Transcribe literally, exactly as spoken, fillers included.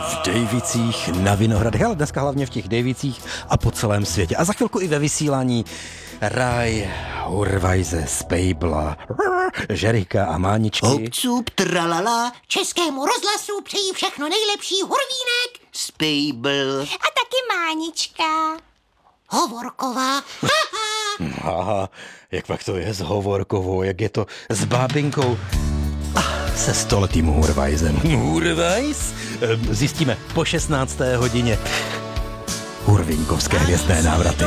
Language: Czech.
v Dejvicích na Vinohradech, ale dneska hlavně v těch Dejvicích a po celém světě. A za chvilku i ve vysílání Raj Hurvajze z Pejbla, Žerika a Máničky. Hopcup, tralala, Českému rozhlasu přeji všechno nejlepší Hurvínek z Pejbl. A taky Mánička. Hovorková. Aha, jak pak to je s Hovorkovou, jak je to s bábinkou a se stoletým Hurvajzem. Hurvajz? Zjistíme po šestnácté hodině. Hurvinkovské hvězdné návraty.